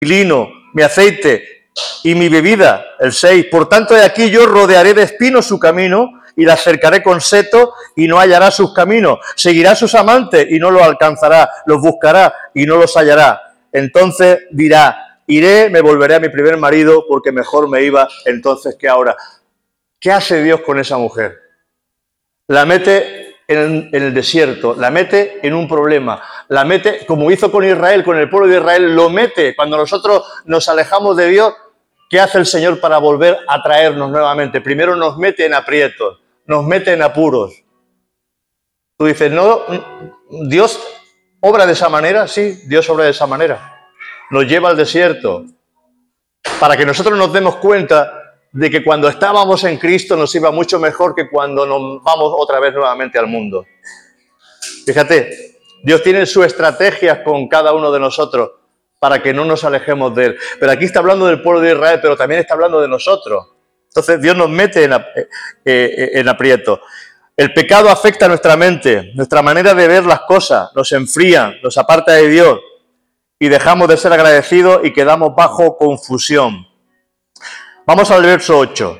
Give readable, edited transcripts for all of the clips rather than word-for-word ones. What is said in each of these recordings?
lino, mi aceite y mi bebida. El 6. Por tanto, de aquí yo rodearé de espinos su camino y la cercaré con seto y no hallará sus caminos. Seguirá a sus amantes y no los alcanzará. Los buscará y no los hallará. Entonces dirá, iré, me volveré a mi primer marido porque mejor me iba entonces que ahora. ¿Qué hace Dios con esa mujer? La mete en el desierto, la mete en un problema, la mete, como hizo con Israel, con el pueblo de Israel, lo mete. Cuando nosotros nos alejamos de Dios, ¿qué hace el Señor para volver a traernos nuevamente? Primero nos mete en aprietos, nos mete en apuros. Tú dices, no, ¿Dios obra de esa manera? Sí, Dios obra de esa manera. Nos lleva al desierto para que nosotros nos demos cuenta de que cuando estábamos en Cristo nos iba mucho mejor que cuando nos vamos otra vez nuevamente al mundo. Fíjate, Dios tiene sus estrategias con cada uno de nosotros para que no nos alejemos de Él. Pero aquí está hablando del pueblo de Israel, pero también está hablando de nosotros. Entonces Dios nos mete en aprieto. El pecado afecta a nuestra mente, nuestra manera de ver las cosas, nos enfría, nos aparta de Dios y dejamos de ser agradecidos y quedamos bajo confusión. Vamos al verso 8.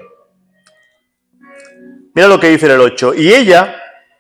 Mira lo que dice el 8. Y ella,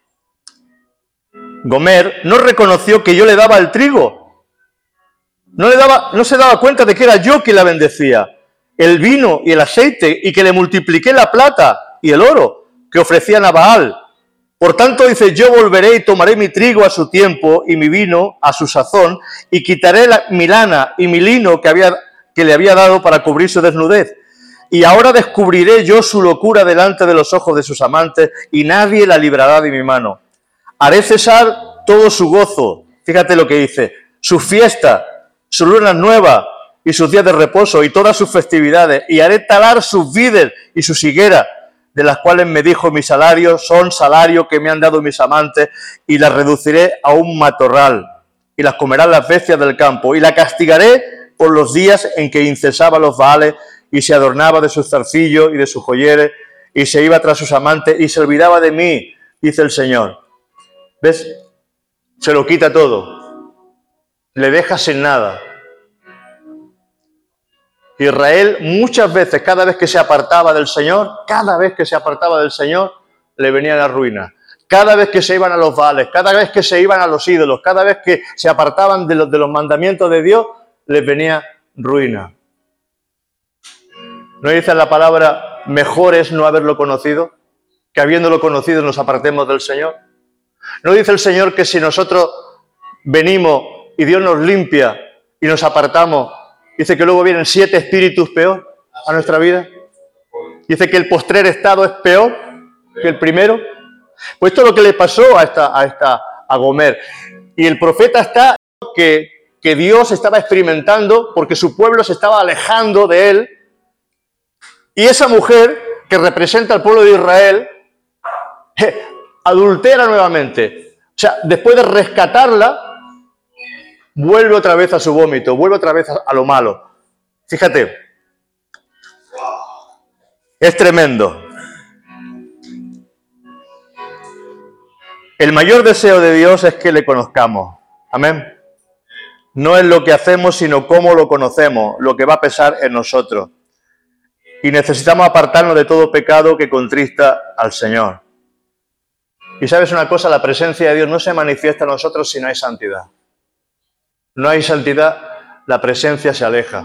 Gomer, no reconoció que yo le daba el trigo. No se daba cuenta de que era yo quien la bendecía. El vino y el aceite, y que le multipliqué la plata y el oro que ofrecían a Baal. Por tanto, dice, yo volveré y tomaré mi trigo a su tiempo y mi vino a su sazón, y quitaré mi lana y mi lino que le había dado para cubrir su desnudez. Y ahora descubriré yo su locura delante de los ojos de sus amantes, y nadie la librará de mi mano. Haré cesar todo su gozo, fíjate lo que dice, sus fiestas, sus lunas nuevas y sus días de reposo y todas sus festividades, y haré talar sus vides y sus higueras, de las cuales me dijo, mi salario son salario que me han dado mis amantes, y las reduciré a un matorral, y las comerán las bestias del campo, y la castigaré por los días en que incesaba los Baales, y se adornaba de sus zarcillos y de sus joyeres, y se iba tras sus amantes, y se olvidaba de mí, dice el Señor. ¿Ves? Se lo quita todo. Le deja sin nada. Israel muchas veces, cada vez que se apartaba del Señor, le venía la ruina. Cada vez que se iban a los Baales, cada vez que se iban a los ídolos, cada vez que se apartaban de los mandamientos de Dios, les venía ruina. ¿No dice la palabra, mejor es no haberlo conocido, que habiéndolo conocido nos apartemos del Señor? ¿No dice el Señor que si nosotros venimos y Dios nos limpia y nos apartamos, dice que luego vienen 7 espíritus peor a nuestra vida? Dice que el postrer estado es peor que el primero. Pues esto es lo que le pasó a Gomer. Y el profeta está que Dios estaba experimentando porque su pueblo se estaba alejando de él. Y esa mujer, que representa al pueblo de Israel, adultera nuevamente. O sea, después de rescatarla, vuelve otra vez a su vómito, vuelve otra vez a lo malo. Fíjate, es tremendo. El mayor deseo de Dios es que le conozcamos. Amén. No es lo que hacemos, sino cómo lo conocemos, lo que va a pesar en nosotros. Y necesitamos apartarnos de todo pecado que contrista al Señor. Y sabes una cosa, la presencia de Dios no se manifiesta en nosotros si no hay santidad. No hay santidad, la presencia se aleja.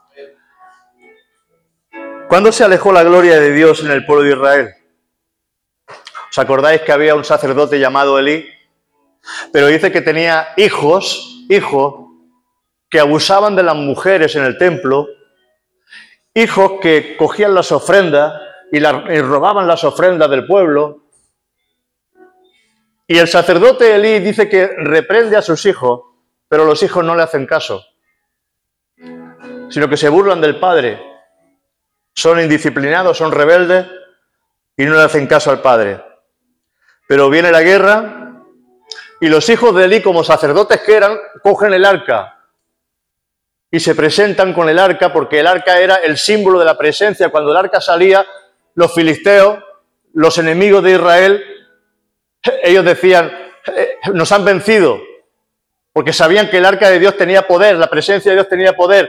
¿Cuándo se alejó la gloria de Dios en el pueblo de Israel? ¿Os acordáis que había un sacerdote llamado Elí? Pero dice que tenía hijos que abusaban de las mujeres en el templo, hijos que cogían las ofrendas y robaban las ofrendas del pueblo. Y el sacerdote Elí dice que reprende a sus hijos, pero los hijos no le hacen caso, sino que se burlan del padre. Son indisciplinados, son rebeldes y no le hacen caso al padre. Pero viene la guerra y los hijos de Elí, como sacerdotes que eran, cogen el arca y se presentan con el arca, porque el arca era el símbolo de la presencia. Cuando el arca salía, los filisteos, los enemigos de Israel, ellos decían, nos han vencido, porque sabían que el arca de Dios tenía poder, la presencia de Dios tenía poder.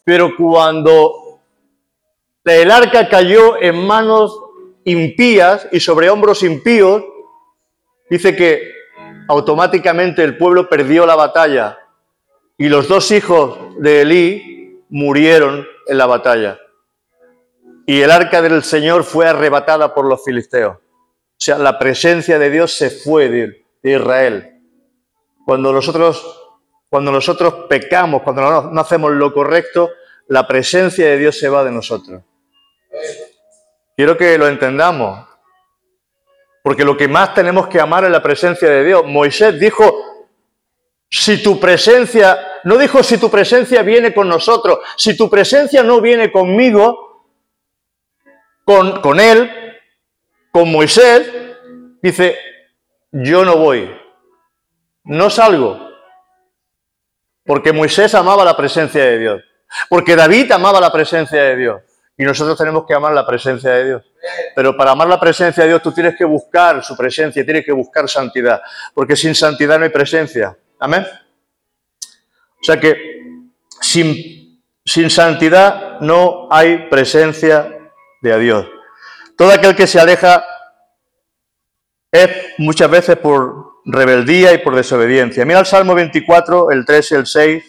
Pero cuando el arca cayó en manos impías y sobre hombros impíos, dice que automáticamente el pueblo perdió la batalla y los 2 hijos de Elí murieron en la batalla. Y el arca del Señor fue arrebatada por los filisteos. O sea, la presencia de Dios se fue de Israel. Cuando nosotros pecamos, cuando no hacemos lo correcto, la presencia de Dios se va de nosotros. Quiero que lo entendamos. Porque lo que más tenemos que amar es la presencia de Dios. Moisés dijo, si tu presencia, no dijo si tu presencia viene con nosotros, si tu presencia no viene conmigo, con él, con Moisés, dice, yo no voy, no salgo. Porque Moisés amaba la presencia de Dios. Porque David amaba la presencia de Dios. Y nosotros tenemos que amar la presencia de Dios. Pero para amar la presencia de Dios tú tienes que buscar su presencia, tienes que buscar santidad. Porque sin santidad no hay presencia. ¿Amén? O sea que sin santidad no hay presencia de Dios. Todo aquel que se aleja es muchas veces por rebeldía y por desobediencia. Mira el Salmo 24, el 3 y el 6.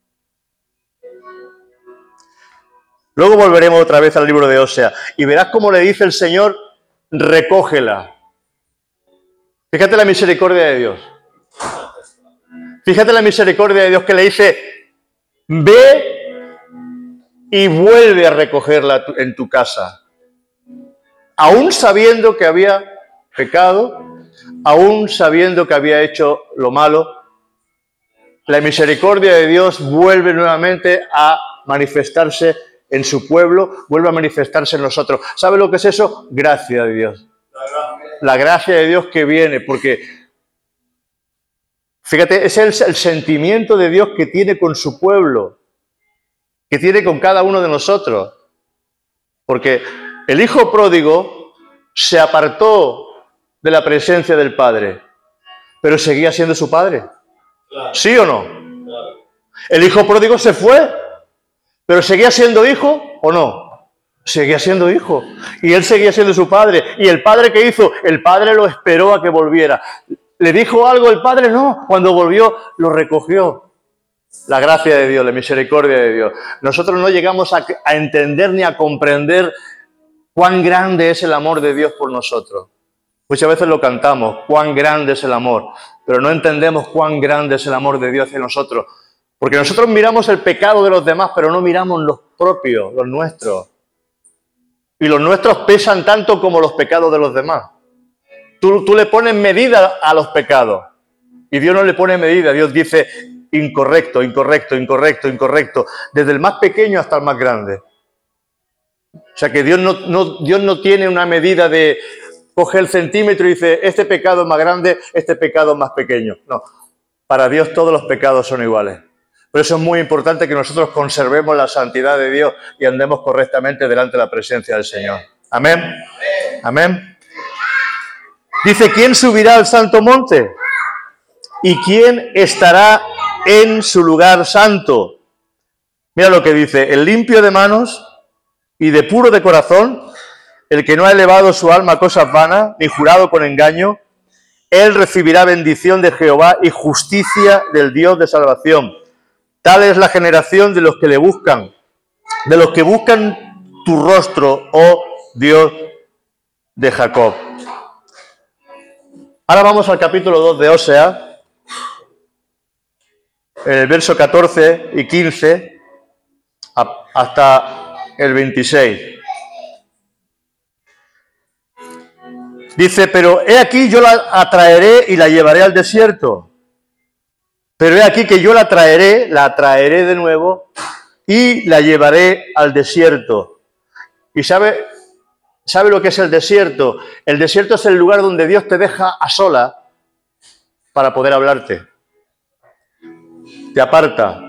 Luego volveremos otra vez al libro de Osea y verás cómo le dice el Señor, recógela. Fíjate la misericordia de Dios. Fíjate la misericordia de Dios que le dice, ve y vuelve a recogerla en tu casa. Aún sabiendo que había pecado, aún sabiendo que había hecho lo malo, la misericordia de Dios vuelve nuevamente a manifestarse en su pueblo, vuelve a manifestarse en nosotros. ¿Sabe lo que es eso? Gracia de Dios. La gracia de Dios que viene, porque, fíjate, es el sentimiento de Dios que tiene con su pueblo, que tiene con cada uno de nosotros. Porque el hijo pródigo se apartó de la presencia del Padre, pero seguía siendo su padre. ¿Sí o no? El hijo pródigo se fue, pero seguía siendo hijo o no. Seguía siendo hijo. Y él seguía siendo su padre. ¿Y el padre qué hizo? El padre lo esperó a que volviera. ¿Le dijo algo el padre? No. Cuando volvió, lo recogió. La gracia de Dios, la misericordia de Dios. Nosotros no llegamos a entender ni a comprender cuán grande es el amor de Dios por nosotros. Muchas veces lo cantamos, cuán grande es el amor, pero no entendemos cuán grande es el amor de Dios hacia nosotros. Porque nosotros miramos el pecado de los demás, pero no miramos los propios, los nuestros. Y los nuestros pesan tanto como los pecados de los demás. Tú le pones medida a los pecados y Dios no le pone medida. Dios dice incorrecto, incorrecto, incorrecto, incorrecto, desde el más pequeño hasta el más grande. O sea que Dios no tiene una medida de coge el centímetro y dice este pecado es más grande, este pecado es más pequeño. No, para Dios todos los pecados son iguales. Por eso es muy importante que nosotros conservemos la santidad de Dios y andemos correctamente delante de la presencia del Señor. Amén. Amén. Dice, ¿quién subirá al santo monte? ¿Y quién estará en su lugar santo? Mira lo que dice, el limpio de manos y de puro de corazón, el que no ha elevado su alma a cosas vanas, ni jurado con engaño, él recibirá bendición de Jehová y justicia del Dios de salvación. Tal es la generación de los que le buscan, de los que buscan tu rostro, oh Dios de Jacob. Ahora vamos al capítulo 2 de Osea, el verso 14 y 15 hasta el 26. Dice, pero he aquí yo la atraeré y la llevaré al desierto. Pero he aquí que yo la traeré de nuevo y la llevaré al desierto. ¿Y sabe lo que es el desierto? El desierto es el lugar donde Dios te deja a sola para poder hablarte. Te aparta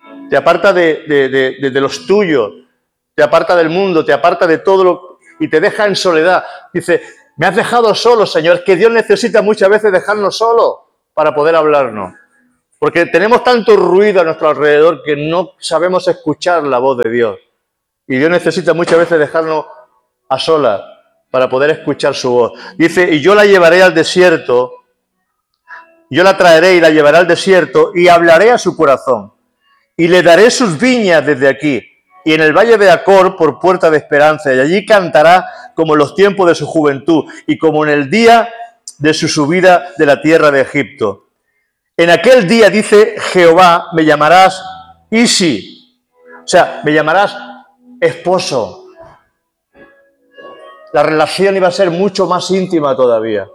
de los tuyos, te aparta del mundo, te aparta de todo lo y te deja en soledad. Dice, me has dejado solo, Señor. Es que Dios necesita muchas veces dejarnos solos para poder hablarnos. Porque tenemos tanto ruido a nuestro alrededor que no sabemos escuchar la voz de Dios. Y Dios necesita muchas veces dejarnos a solas para poder escuchar su voz. Dice, y yo la llevaré al desierto, yo la traeré y la llevaré al desierto y hablaré a su corazón. Y le daré sus viñas desde aquí, y en el valle de Acor por puerta de esperanza, y allí cantará como en los tiempos de su juventud, y como en el día de su subida de la tierra de Egipto. En aquel día, dice Jehová, me llamarás Isi, o sea, me llamarás esposo. La relación iba a ser mucho más íntima todavía.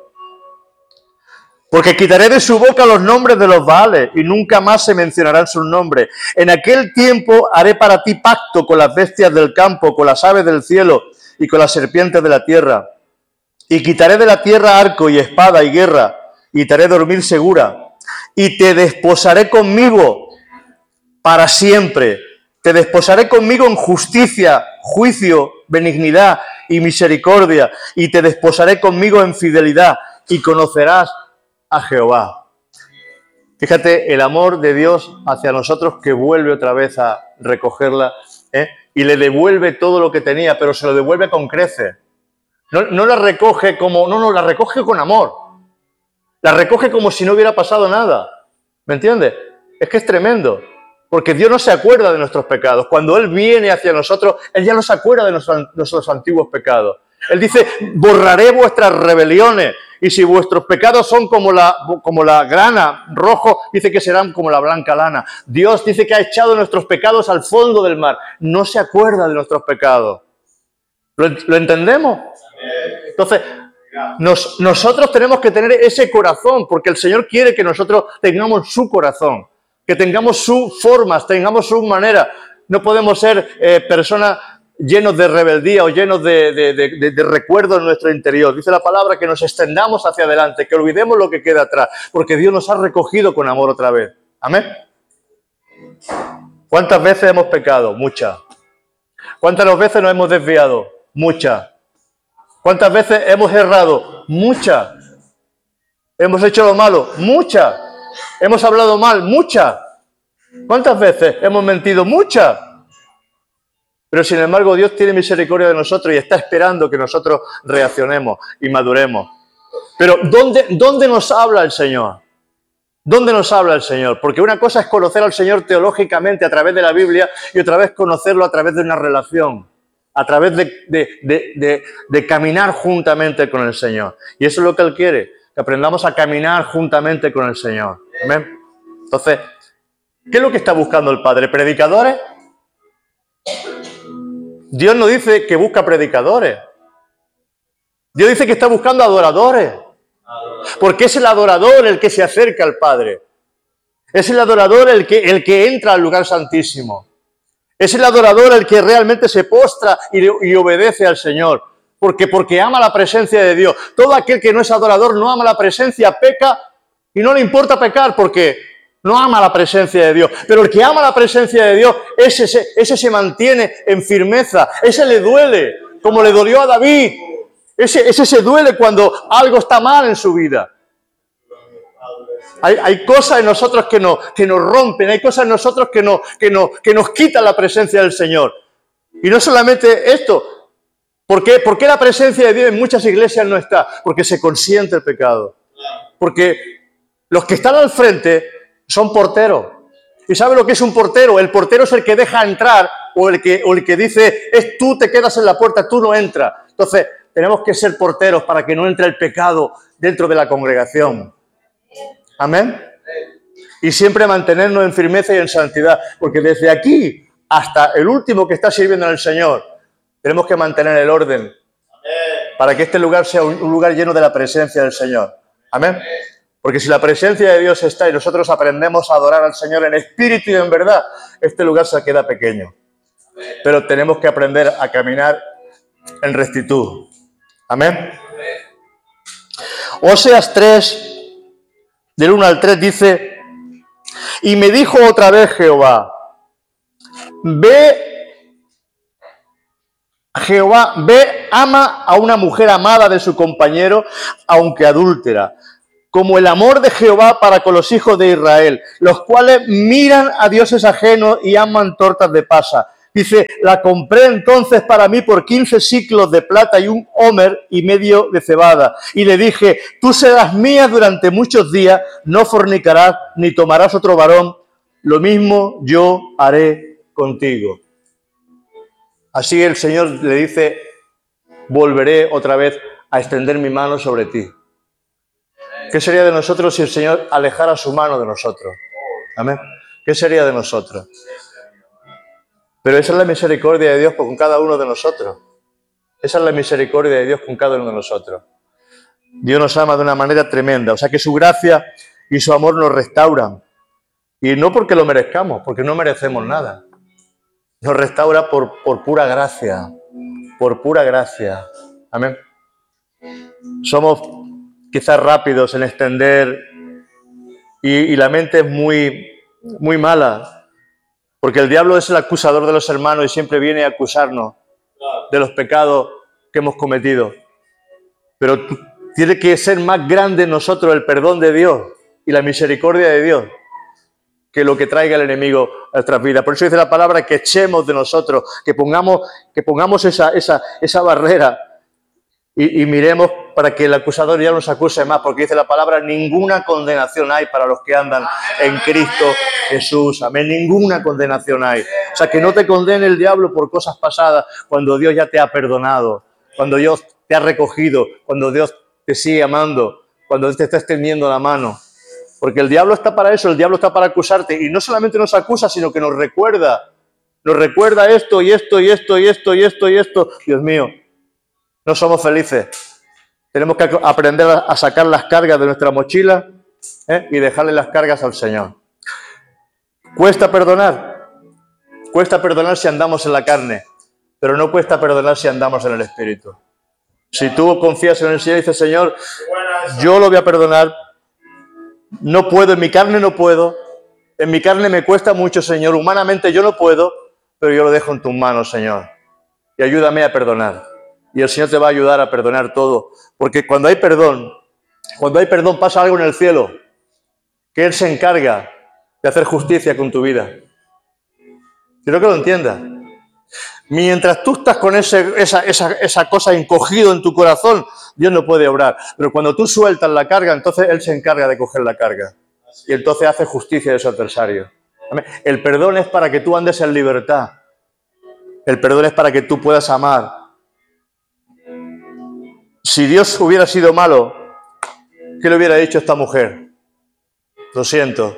Porque quitaré de su boca los nombres de los Baales y nunca más se mencionarán sus nombres. En aquel tiempo haré para ti pacto con las bestias del campo, con las aves del cielo y con las serpientes de la tierra. Y quitaré de la tierra arco y espada y guerra, y te haré dormir segura. Y te desposaré conmigo para siempre. Te desposaré conmigo en justicia, juicio, benignidad y misericordia. Y te desposaré conmigo en fidelidad y conocerás a Jehová. Fíjate el amor de Dios hacia nosotros que vuelve otra vez a recogerla, y le devuelve todo lo que tenía, pero se lo devuelve con creces. No la recoge como, no, la recoge con amor. La recoge como si no hubiera pasado nada. ¿Me entiendes? Es que es tremendo. Porque Dios no se acuerda de nuestros pecados. Cuando Él viene hacia nosotros, Él ya no se acuerda de nuestros antiguos pecados. Él dice, borraré vuestras rebeliones. Y si vuestros pecados son como la grana rojo, dice que serán como la blanca lana. Dios dice que ha echado nuestros pecados al fondo del mar. No se acuerda de nuestros pecados. ¿Lo entendemos? Entonces, nosotros tenemos que tener ese corazón, porque el Señor quiere que nosotros tengamos su corazón, que tengamos sus formas, tengamos su manera. No podemos ser personas llenos de rebeldía o llenos de recuerdos en nuestro interior. Dice la palabra que nos extendamos hacia adelante, que olvidemos lo que queda atrás, porque Dios nos ha recogido con amor otra vez. Amén. ¿Cuántas veces hemos pecado? Muchas. ¿Cuántas veces nos hemos desviado? Muchas. ¿Cuántas veces hemos errado? Muchas. ¿Hemos hecho lo malo? Muchas. ¿Hemos hablado mal? Muchas. ¿Cuántas veces hemos mentido? Muchas. Pero sin embargo Dios tiene misericordia de nosotros y está esperando que nosotros reaccionemos y maduremos. Pero ¿dónde nos habla el Señor? ¿Dónde nos habla el Señor? Porque una cosa es conocer al Señor teológicamente a través de la Biblia y otra vez conocerlo a través de una relación, a través de caminar juntamente con el Señor. Y eso es lo que Él quiere, que aprendamos a caminar juntamente con el Señor. ¿Amén? Entonces, ¿qué es lo que está buscando el Padre? ¿Predicadores? Dios no dice que busca predicadores. Dios dice que está buscando adoradores. Porque es el adorador el que se acerca al Padre. Es el adorador el que entra al lugar santísimo. Es el adorador el que realmente se postra y obedece al Señor. Porque ama la presencia de Dios. Todo aquel que no es adorador, no ama la presencia, peca y no le importa pecar porque no ama la presencia de Dios. Pero el que ama la presencia de Dios, ese se mantiene en firmeza. Ese le duele, como le dolió a David. Ese se duele cuando algo está mal en su vida. Hay cosas en nosotros que nos rompen, hay cosas en nosotros que nos quitan la presencia del Señor. Y no solamente esto. ¿Por qué la presencia de Dios en muchas iglesias no está? Porque se consiente el pecado. Porque los que están al frente son porteros. ¿Y sabe lo que es un portero? El portero es el que deja entrar o el que dice, tú te quedas en la puerta, tú no entras. Entonces, tenemos que ser porteros para que no entre el pecado dentro de la congregación. Amén. Y siempre mantenernos en firmeza y en santidad. Porque desde aquí hasta el último que está sirviendo al Señor, tenemos que mantener el orden. Para que este lugar sea un lugar lleno de la presencia del Señor. Amén. Porque si la presencia de Dios está y nosotros aprendemos a adorar al Señor en espíritu y en verdad, este lugar se queda pequeño. Pero tenemos que aprender a caminar en rectitud. Amén. Oseas 3, del 1 al 3 dice, y me dijo otra vez Jehová, ama a una mujer amada de su compañero, aunque adúltera. como el amor de Jehová para con los hijos de Israel, los cuales miran a dioses ajenos y aman tortas de pasa. Dice, la compré entonces para mí por 15 siclos de plata y un homer y medio de cebada. Y le dije, tú serás mía durante muchos días, no fornicarás ni tomarás otro varón. Lo mismo yo haré contigo. Así el Señor le dice, volveré otra vez a extender mi mano sobre ti. ¿Qué sería de nosotros si el Señor alejara su mano de nosotros? Amén. ¿Qué sería de nosotros? Pero esa es la misericordia de Dios con cada uno de nosotros. Esa es la misericordia de Dios con cada uno de nosotros. Dios nos ama de una manera tremenda. O sea que su gracia y su amor nos restauran. Y no porque lo merezcamos, porque no merecemos nada. Nos restaura por pura gracia. Por pura gracia. Amén. Somos quizás rápidos en extender y la mente es muy mala. Porque el diablo es el acusador de los hermanos y siempre viene a acusarnos de los pecados que hemos cometido. Pero tiene que ser más grande en nosotros el perdón de Dios y la misericordia de Dios que lo que traiga el enemigo a nuestras vidas. Por eso dice la palabra que echemos de nosotros, que pongamos esa barrera y miremos para que el acusador ya no nos acuse más, porque dice la palabra, ninguna condenación hay para los que andan en Cristo Jesús. Amén, ninguna condenación hay. O sea, que no te condene el diablo por cosas pasadas cuando Dios ya te ha perdonado, cuando Dios te ha recogido, cuando Dios te sigue amando, cuando Dios te está extendiendo la mano. Porque el diablo está para eso, el diablo está para acusarte. Y no solamente nos acusa, sino que nos recuerda esto y esto y esto y esto y esto y esto. Dios mío, no somos felices. Tenemos que aprender a sacar las cargas de nuestra mochila y dejarle las cargas al Señor. Cuesta perdonar si andamos en la carne, pero no cuesta perdonar si andamos en el Espíritu. Si tú confías en el Señor y dices, Señor, yo lo voy a perdonar, no puedo, en mi carne no puedo, en mi carne me cuesta mucho, Señor, humanamente yo no puedo, pero yo lo dejo en tus manos, Señor, y ayúdame a perdonar. Y el Señor te va a ayudar a perdonar todo. Porque cuando hay perdón pasa algo en el cielo. Que Él se encarga de hacer justicia con tu vida. Quiero que lo entiendas. Mientras tú estás con esa cosa encogido en tu corazón, Dios no puede obrar. Pero cuando tú sueltas la carga, entonces Él se encarga de coger la carga. Y entonces hace justicia de su adversario. El perdón es para que tú andes en libertad. El perdón es para que tú puedas amar. Si Dios hubiera sido malo, ¿qué le hubiera dicho a esta mujer? Lo siento.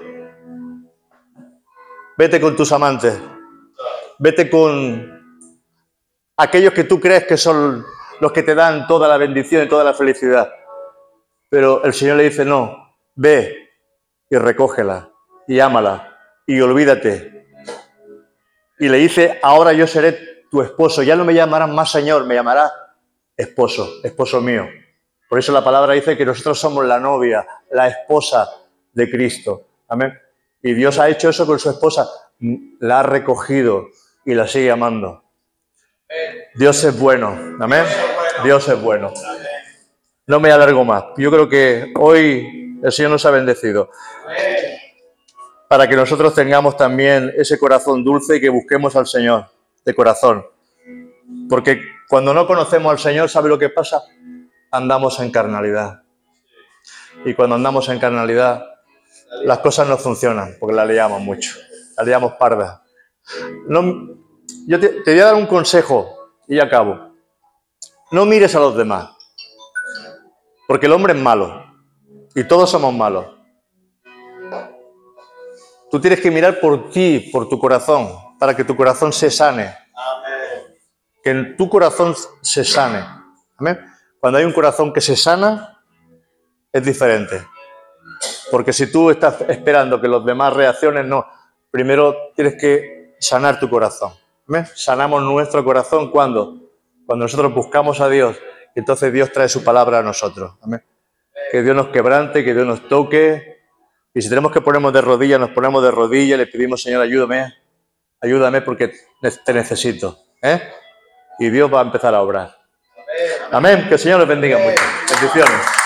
Vete con tus amantes. Vete con aquellos que tú crees que son los que te dan toda la bendición y toda la felicidad. Pero el Señor le dice, no, ve y recógela y ámala y olvídate. Y le dice, ahora yo seré tu esposo. Ya no me llamarás más Señor, me llamarás esposo mío. Por eso la palabra dice que nosotros somos la novia, la esposa de Cristo. Amén. Y Dios ha hecho eso con su esposa. La ha recogido y la sigue amando. Dios es bueno. Amén. Dios es bueno. No me alargo más. Yo creo que hoy el Señor nos ha bendecido. Para que nosotros tengamos también ese corazón dulce y que busquemos al Señor de corazón. Porque cuando no conocemos al Señor, ¿sabe lo que pasa? Andamos en carnalidad. Y cuando andamos en carnalidad, las cosas no funcionan, porque las liamos mucho. Las liamos pardas. No, yo te voy a dar un consejo y ya acabo. No mires a los demás. Porque el hombre es malo. Y todos somos malos. Tú tienes que mirar por ti, por tu corazón, para que tu corazón se sane. Que en tu corazón se sane. ¿Amén? Cuando hay un corazón que se sana, es diferente. Porque si tú estás esperando que los demás reaccionen, no. Primero tienes que sanar tu corazón. ¿Amén? Sanamos nuestro corazón ¿cuándo? Cuando nosotros buscamos a Dios, y entonces Dios trae su palabra a nosotros. ¿Amén? Que Dios nos quebrante, que Dios nos toque. Y si tenemos que ponernos de rodillas, nos ponemos de rodillas y le pedimos, Señor, ayúdame porque te necesito. Y Dios va a empezar a obrar. Amén. Que el Señor les bendiga mucho. Bendiciones.